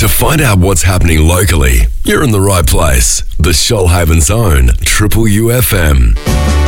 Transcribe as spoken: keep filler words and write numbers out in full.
To find out what's happening locally, you're in the right place. The Shoalhaven's own Triple U F M.